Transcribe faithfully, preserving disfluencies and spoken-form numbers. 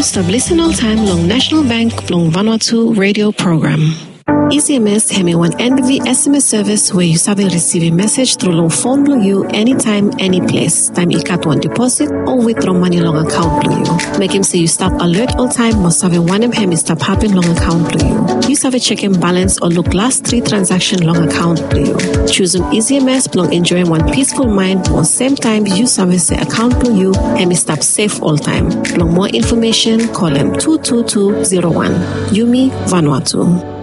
stop listen all time long National Bank long Vanuatu radio program. E C M S hemi one N B V S M S service where you sabi receive a message through long phone blue you anytime, any place. Time you cut one deposit or withdraw money long account blue you. Make him say you stop alert all time must have a one M hemi stop happen long account blue you. You sabi checking balance or look last three transaction long account blue you. Choosing E C M S long enjoying one peaceful mind while same time you sabi say account blue you hemi stop safe all time. Long more information call them two two two zero one. Yumi Vanuatu.